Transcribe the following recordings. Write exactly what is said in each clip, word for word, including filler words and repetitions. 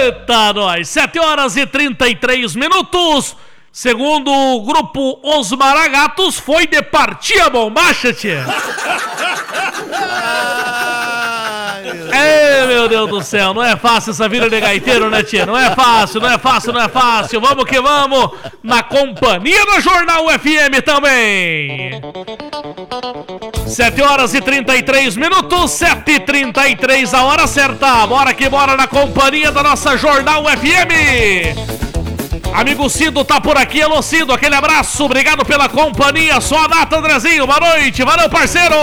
Eita, nós! sete horas e trinta e três minutos. Segundo o grupo Os Maragatos, foi de partir a bombacha, tia. Ei, meu Deus do céu, não é fácil essa vida de gaiteiro, né, tia? Não é fácil, não é fácil, não é fácil. Vamos que vamos, na companhia do Jornal F M também. sete horas e trinta e três minutos, sete e trinta e três, a hora certa. Bora que bora na companhia da nossa Jornal F M. Amigo Cido tá por aqui, alô Cido, aquele abraço, obrigado pela companhia. Só a data, Andrezinho, boa noite, valeu, parceiro.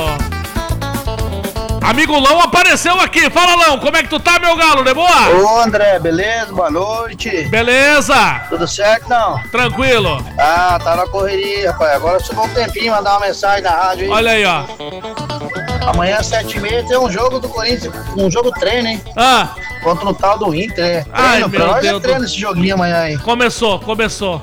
Amigo Lão apareceu aqui, fala Lão, como é que tu tá, meu galo, de boa? Ô André, beleza, boa noite. Beleza. Tudo certo, não? Tranquilo. Ah, tá na correria, rapaz, agora sobrou um tempinho, mandar uma mensagem na rádio aí. Olha aí, ó. Amanhã às sete e meia tem um jogo do Corinthians, um jogo treino, hein? Ah. Contra o tal do Inter, né? Ai, treino, meu pra nós Deus é treino do... esse joguinho amanhã aí. Começou, começou.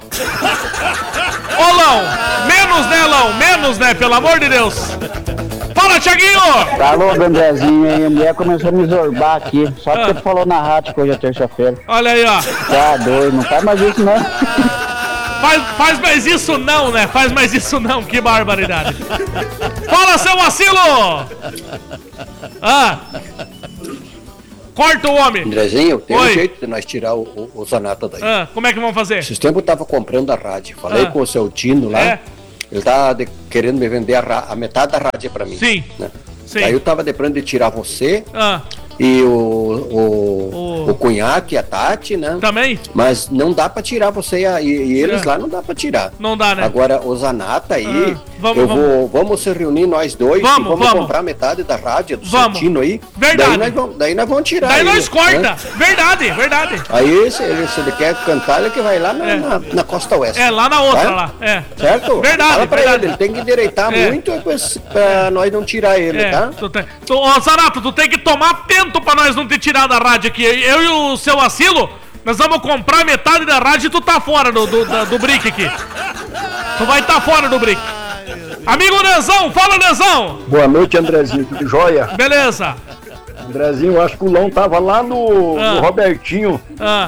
Ô, Lão, menos, né, Lão? Menos, né, pelo amor de Deus. Fala, Thiaguinho! Tá louco, Andrezinho, hein? A mulher começou a me zorbar aqui, só porque tu falou na rádio que hoje é terça-feira. Olha aí, ó. Tá doido, não faz mais isso, não. Faz, faz mais isso não, né? Faz mais isso não, que barbaridade. Fala, seu vacilo! Ah... Corta o homem. Andrezinho, tem Oi. um jeito de nós tirar o, o, o Zanata daí. Ah, como é que vamos fazer? Esses tempos eu tava comprando a rádio. Falei Ah. com o seu Tino lá. É. Ele tá de, querendo me vender a, ra- a metade da rádio pra mim. Sim. Né? Sim. Aí eu tava deprando de tirar você Ah, e o, o, O- o Cunhaque e a Tati, né? também? Mas não dá pra tirar você e, a- e- e eles É. lá, não dá pra tirar. Não dá, né? Agora, o Zanata aí, Ah, vamos, eu vamos. vou, vamos se reunir nós dois Vamos, e vamos, vamos. comprar metade da rádio do Vamos. seu Tino aí. Verdade. Daí nós vamos, daí nós vamos tirar Daí ele, nós corta. né? Verdade, verdade. Aí, se ele, se ele quer cantar, ele que vai lá na, É. na, na Costa Oeste. É, lá na outra, Tá? lá. É. Certo? Verdade, Fala pra verdade. ele, ele tem que endireitar É. muito pra, pra nós não tirar ele, É, tá? tu tem... tu, ô, Zanato, tu tem que tomar atento pra nós não ter tirado a rádio aqui. Eu e o seu Asilo, nós vamos comprar metade da rádio e tu tá fora do, do, da- do brick aqui. Tu vai tá fora do brick. Amigo Nezão, fala Nezão. Boa noite, Andrezinho, tudo jóia? Beleza. Andrezinho, eu acho que o Lão tava lá no, Ah. no Robertinho. Ah,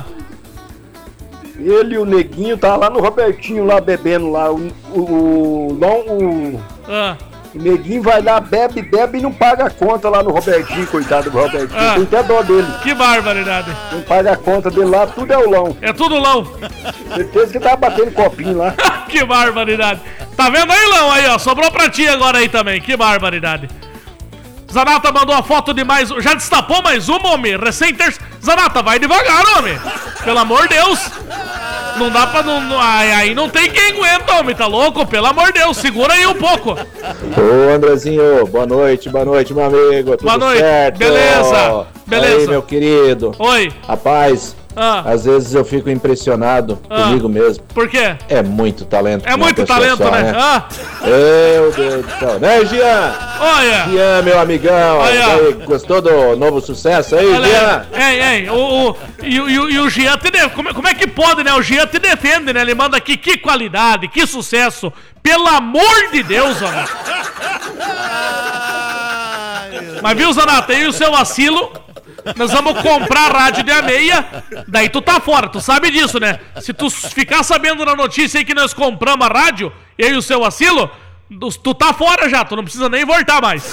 Ele e o Neguinho tava lá no Robertinho, lá bebendo lá. O, o, o, Lão- o, ah. o Neguinho vai lá, bebe, bebe e não paga a conta lá no Robertinho, coitado do Robertinho. Ah. Tem até dó dele. Que barbaridade. Não paga a conta dele lá, tudo é o Lão. É tudo Lão. Certeza que tava batendo copinho lá. Que barbaridade. Tá vendo aí, Lão? Aí, ó. Sobrou pra ti agora aí também. Que barbaridade. Zanata mandou a foto de mais... Já destapou mais uma, homem? Recém ter... Zanata, vai devagar, homem. Pelo amor de Deus. Não dá pra... Não, não- aí, aí não tem quem aguenta, homem. Tá louco? Pelo amor de Deus. Segura aí um pouco. Ô Andrezinho, boa noite, boa noite, meu amigo. Tudo Boa noite. certo? Beleza, beleza. Aí, meu querido. Oi. Rapaz, Ah, às vezes eu fico impressionado Ah. comigo mesmo. por quê? É muito talento. É pra uma muito pessoa talento, só, né? Ah, Meu Deus do céu. Né, Jean? olha. Jean, meu amigão. Olha. Aí, gostou do novo sucesso aí, Olha Jean? aí. Ei, ei. O, o, e, o- e, o- e o Jean te defende. Como, é- como é que pode, né? O Jean te defende, né? Ele manda aqui. Que qualidade, que sucesso. Pelo amor de Deus, homem. Mas viu, Zanata? Eu e o seu Asilo, nós vamos comprar a rádio de a meia. Daí tu tá fora, tu sabe disso, né? Se tu ficar sabendo na notícia aí que nós compramos a rádio, eu e o seu Asilo, tu tu tá fora já, tu não precisa nem voltar mais.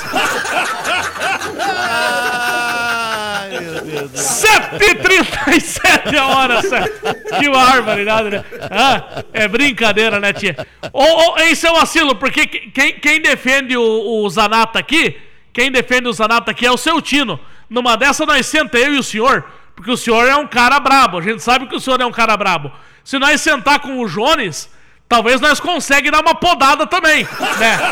sete e trinta e sete a hora, Sérgio. Que barbaridade, né? Ah, é brincadeira, né, tia? Ô, ô, hein, seu Asilo, porque que- quem, quem defende o, o Zanata aqui, quem defende o Zanata aqui é o seu Tino. Numa dessa nós senta eu e o senhor, porque o senhor é um cara brabo. A gente sabe que o senhor é um cara brabo. Se nós sentar com o Jones, talvez nós conseguimos dar uma podada também, né?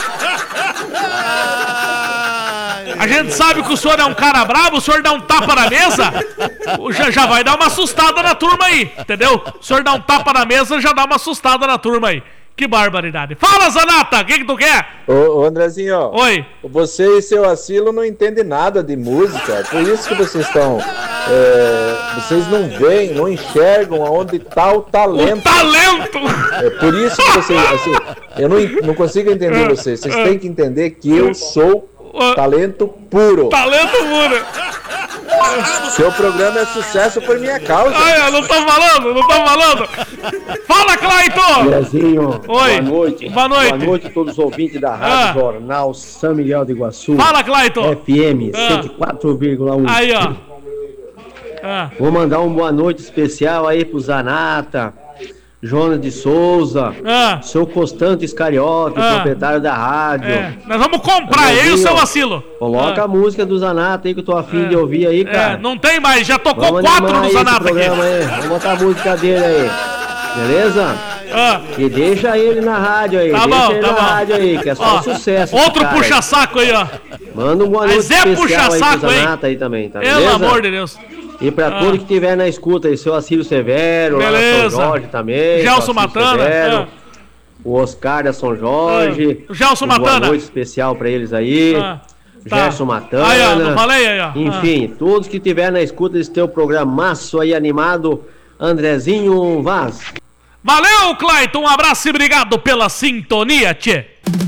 A gente sabe que o senhor é um cara brabo, o senhor dá um tapa na mesa, já, já vai dar uma assustada na turma aí, entendeu? O senhor dá um tapa na mesa, já dá uma assustada na turma aí. Que barbaridade. Fala, Zanata, o que que tu quer? Ô, ô Andrezinho, Oi. você e seu Asilo não entendem nada de música. Por isso que vocês estão... é, vocês não veem, não enxergam aonde tá o O talento. talento! É por isso que vocês, assim, eu não, não consigo entender vocês. Vocês têm que entender que eu sou talento puro. Talento puro. Seu programa é sucesso por minha causa. Ai, eu não tô falando, não tô falando. Fala, Clayton! Lezinho, Oi. boa noite. Boa noite. Boa noite a todos os ouvintes da Rádio Ah. Jornal São Miguel do Iguaçu. Fala, Clayton! F M Ah. cento e quatro vírgula um. Aí, ó. Ah. Vou mandar uma boa noite especial aí pro Zanata, Jonas de Souza, Ah. seu Constantes Carioca, Ah. proprietário da rádio. É, nós vamos comprar, eu e o seu vacilo. Coloca Ah. a música do Zanata aí que eu tô afim É. de ouvir aí, cara. É, não tem mais, já tocou Vamos quatro animar do esse Zanata aqui. programa aí. Vamos botar a música dele aí. Beleza? Ah. E deixa ele na rádio aí. Tá deixa bom, ele tá na bom. rádio aí, que é só Ó, sucesso. esse outro cara aí. puxa-saco aí, ó. Manda um boa noite Mas é especial puxa-saco, aí pro hein? Zanata aí também, tá Pelo beleza? amor de Deus. E pra Ah. todo que estiver na escuta aí, seu Assírio Severo, lá na Beleza. São Jorge também. Gelson seu Assírio Matana, Severo, ah. o Oscar da São Jorge. Ah. O Gelson uma Matana. Boa noite especial pra eles aí. Ah. Tá. Gerson Matana. Aí, ó, não falei aí, ó. Enfim, todos que estiver na escuta desse teu programaço aí animado, Andrezinho Vaz. Valeu, Clayton, um abraço e obrigado pela sintonia, tchê.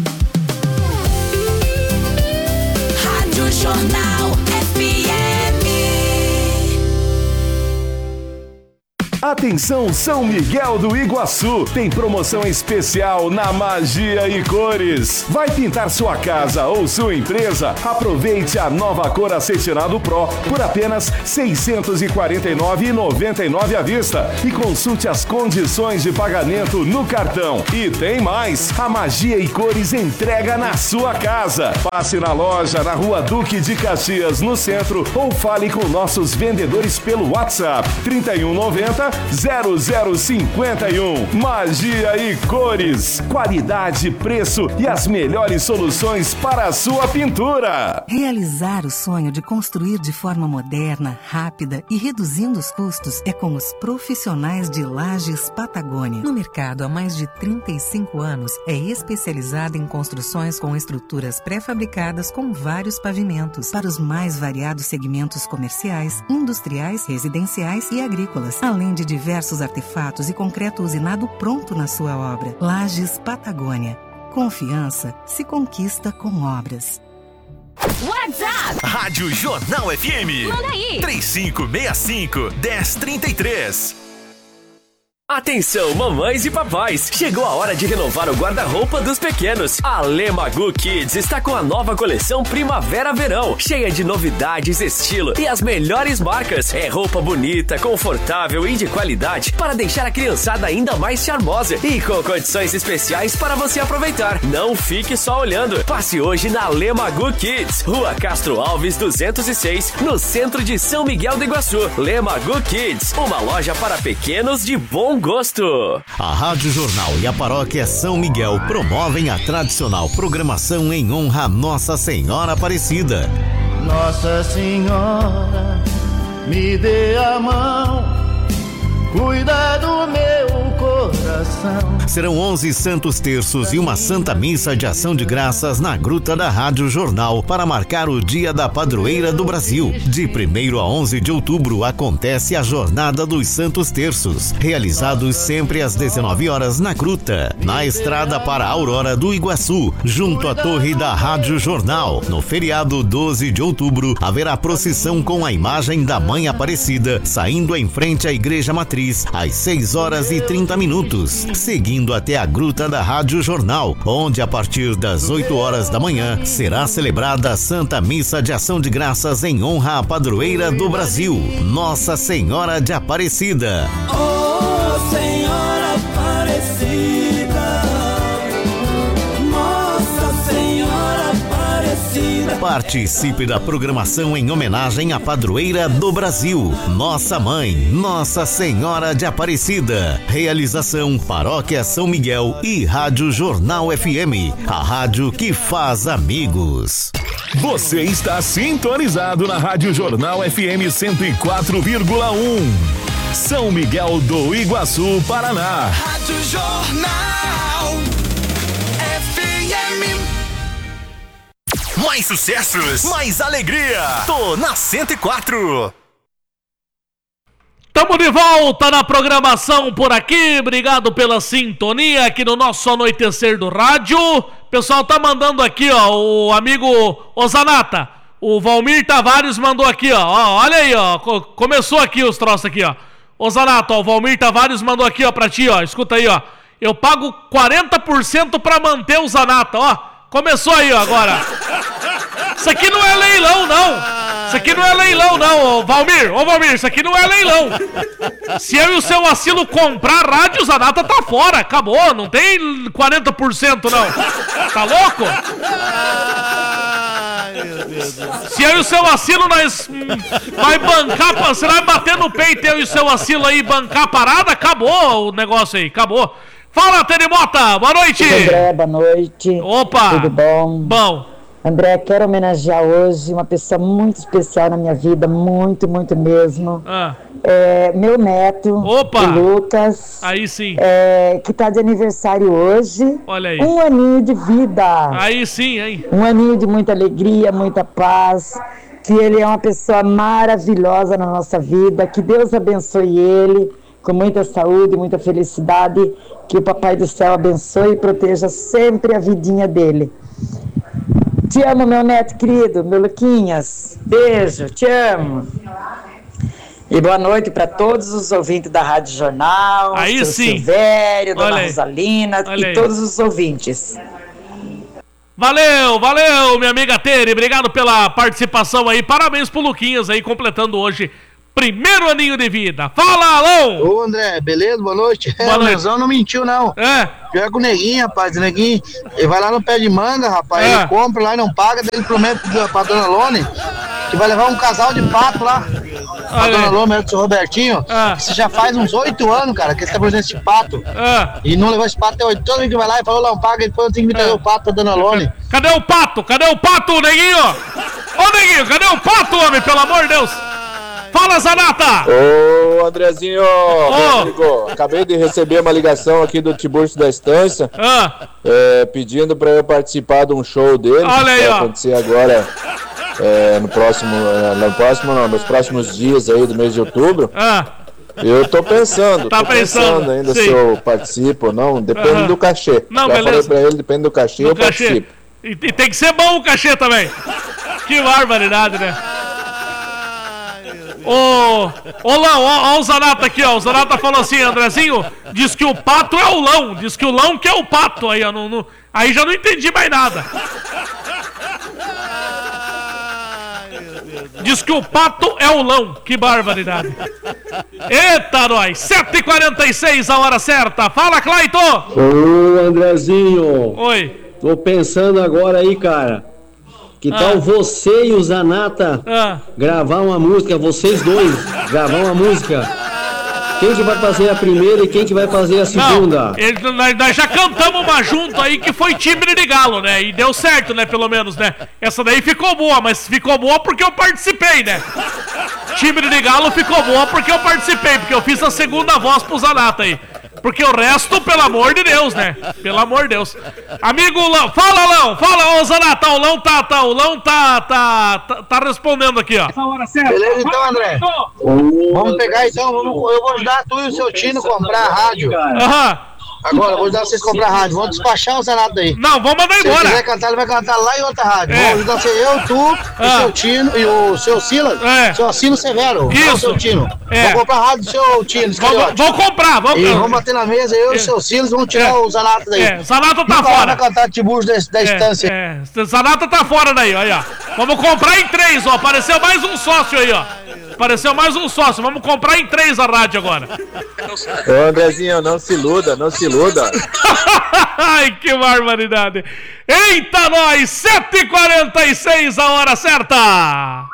Rádio Jornal F M. Atenção São Miguel do Iguaçu, tem promoção especial na Magia e Cores. Vai pintar sua casa ou sua empresa? Aproveite a nova cor Acetinado Pro por apenas seiscentos e quarenta e nove reais e noventa e nove centavos à vista e consulte as condições de pagamento no cartão. E tem mais, a Magia e Cores entrega na sua casa. Passe na loja na Rua Duque de Caxias, no centro, ou fale com nossos vendedores pelo WhatsApp trinta e um noventa zero zero cinquenta e um. Magia e Cores, qualidade, preço e as melhores soluções para a sua pintura. Realizar o sonho de construir de forma moderna, rápida e reduzindo os custos é com os profissionais de Lajes Patagônia. No mercado há mais de trinta e cinco anos, é especializada em construções com estruturas pré-fabricadas com vários pavimentos para os mais variados segmentos comerciais, industriais, residenciais e agrícolas, além de diversos artefatos e concreto usinado pronto na sua obra. Lajes Patagônia. Confiança se conquista com obras. WhatsApp Rádio Jornal F M. Manda aí. três cinco seis cinco, um zero três três. Atenção, mamães e papais! Chegou a hora de renovar o guarda-roupa dos pequenos. A Lemagu Kids está com a nova coleção Primavera-Verão, cheia de novidades, estilo e as melhores marcas. É roupa bonita, confortável e de qualidade para deixar a criançada ainda mais charmosa e com condições especiais para você aproveitar. Não fique só olhando. Passe hoje na Lemagu Kids, Rua Castro Alves duzentos e seis, no centro de São Miguel do Iguaçu. Lemagu Kids, uma loja para pequenos de bom gosto. A Rádio Jornal e a Paróquia São Miguel promovem a tradicional programação em honra a Nossa Senhora Aparecida. Nossa Senhora, me dê a mão, cuida do meu coração. Serão onze santos terços e uma santa missa de ação de graças na Gruta da Rádio Jornal para marcar o Dia da Padroeira do Brasil. De primeiro a onze de outubro acontece a Jornada dos Santos Terços, realizados sempre às dezenove horas na Gruta, na estrada para a Aurora do Iguaçu, junto à torre da Rádio Jornal. No feriado doze de outubro haverá procissão com a imagem da Mãe Aparecida, saindo em frente à Igreja Matriz às seis horas e trinta minutos, seguindo até a Gruta da Rádio Jornal, onde a partir das oito horas da manhã será celebrada a Santa Missa de Ação de Graças em honra à Padroeira do Brasil, Nossa Senhora de Aparecida. Oh, Senhora Aparecida, Nossa Senhora Aparecida. Participe da programação em homenagem à Padroeira do Brasil, Nossa Mãe, Nossa Senhora de Aparecida. Realização Paróquia São Miguel e Rádio Jornal F M, a rádio que faz amigos. Você está sintonizado na Rádio Jornal F M cento e quatro vírgula um. São Miguel do Iguaçu, Paraná. Rádio Jornal F M. Mais sucessos, mais alegria. Tô na cento e quatro. Tamo de volta na programação por aqui. Obrigado pela sintonia aqui no nosso Anoitecer do Rádio. Pessoal tá mandando aqui, ó, o amigo Ozanata. O Valmir Tavares mandou aqui, ó. ó olha aí, ó. Começou aqui os troços aqui, ó. Ô Zanato, ó, o Valmir Tavares mandou aqui, ó, pra ti, ó. Escuta aí, ó. Eu pago quarenta por cento pra manter o Zanata, ó. Começou aí, ó, agora. Isso aqui não é leilão, não. Isso aqui não é leilão, não, ô Valmir. Ô Valmir, isso aqui não é leilão. Se eu e o seu Asilo comprar rádio, o Zanata tá fora. Acabou, não tem quarenta por cento, não. Tá louco? Se eu e o seu Asilo nós hum, vai bancar, você vai bater no peito eu e o seu Asilo aí bancar a parada, acabou o negócio aí, acabou. Fala, Terimota, boa noite. André, boa noite. Opa. Tudo bom? Bom. André, quero homenagear hoje uma pessoa muito especial na minha vida, muito, muito mesmo. Ah. É, meu neto, Opa. o Lucas. Aí sim. É, que tá de aniversário hoje. Olha aí. Um aninho de vida. Aí sim, hein? Um aninho de muita alegria, muita paz. Que ele é uma pessoa maravilhosa na nossa vida. Que Deus abençoe ele com muita saúde, muita felicidade. Que o Papai do Céu abençoe e proteja sempre a vidinha dele. Te amo, meu neto querido, meu Luquinhas. Beijo, te amo. E boa noite para todos os ouvintes da Rádio Jornal. Aí seu sim. Silvério, Dona Olha Rosalina Olha e aí. todos os ouvintes. Valeu, valeu, minha amiga Tere. Obrigado pela participação aí. Parabéns pro Luquinhas aí, completando hoje primeiro aninho de vida. Fala, Alão! Ô, André, beleza? Boa noite. Boa é, noite. O Lezão não mentiu, não. É. Pior que o Neguinho, rapaz. O Neguinho, ele vai lá no pé de manga, rapaz. É. Ele compra lá e não paga. Daí ele promete pra Dona Lone que vai levar um casal de pato lá. Pra Olha Dona aí. Lone, o seu Robertinho. É. Isso já faz uns oito anos, cara, que ele tá produzindo esse pato. É. E não levou esse pato até oito. Todo mundo que vai lá e falou, não paga. Ele falou, tem que me trazer É. o pato pra Dona Lone. Cadê o pato? Cadê o pato, Neguinho? Ô, Neguinho, cadê o pato, homem? Pelo amor de Deus. Fala, Zanata! Ô, Andrezinho, meu amigo, acabei de receber uma ligação aqui do Tiburcio da Estância, ah. é, pedindo pra eu participar de um show dele. Olha aí, que vai ó. acontecer agora, é, no próximo, é, no próximo não, nos próximos dias aí do mês de outubro. Ah. Eu tô pensando, Tá tô pensando, pensando, ainda sim. se eu participo ou não, depende Aham. do cachê. Não, Já beleza. falei pra ele, depende do cachê, Do eu cachê. participo. E, e tem que ser bom o cachê também. Que barbaridade, né? Ô, ô Lão, ó, ó o Zanata aqui, ó. O Zanata falou assim, Andrezinho, diz que o pato é o Lão. Diz que o Lão que é o pato. Aí, ó, não, não, aí já não entendi mais nada. Diz que o pato é o Lão. Que barbaridade. Eita, nós. sete e quarenta e seis a hora certa. Fala, Clayton. Ô, Andrezinho. Oi. Tô pensando agora aí, cara. Que Ah. tal você e o Zanata Ah. gravar uma música, vocês dois, gravar uma música? Quem que vai fazer a primeira e quem que vai fazer a segunda? Não, ele- nós, nós já cantamos uma junto aí que foi Timbre de Galo, né? E deu certo, né? Pelo menos, né? Essa daí ficou boa, mas ficou boa porque eu participei, né? Timbre de Galo ficou boa porque eu participei, porque eu fiz a segunda voz pro Zanata aí. Porque o resto, pelo amor de Deus, né? Pelo amor de Deus. Amigo Lão, fala, Lão, fala, ô Zanata, o Lão tá, tá, o Lão tá, tá, tá, tá respondendo aqui, ó. Beleza, então, André? Vamos pegar, então, vamos, eu vou ajudar tu e o seu Tino a comprar a rádio. Aham. Agora, eu vou ajudar vocês a comprar a rádio. Vamos despachar o Zanata daí. Não, vamos mandar Se embora. ele quiser cantar, ele vai cantar lá em outra rádio. É. Vamos ajudar você, eu, tu, Ah. o seu Tino e o seu Silas. É. Seu Assino Severo. não Isso. o seu Tino. É. Vamos comprar a rádio do seu Tino. Vou, vou, vou comprar, vamos E vamos bater na mesa, eu e o seu Silas, vamos tirar É. o Zanata daí. É, Zanata tá E vai fora. cantar Tiburcio da, da estância. É, é. Zanata tá fora daí, olha. Vamos comprar em três, ó. Apareceu mais um sócio aí, ó. Apareceu mais um sócio. Vamos comprar em três a rádio agora. Ô, Andrezinho, não se iluda, não se iluda. Ai, que barbaridade. Eita, nós! sete e quarenta e seis a hora certa.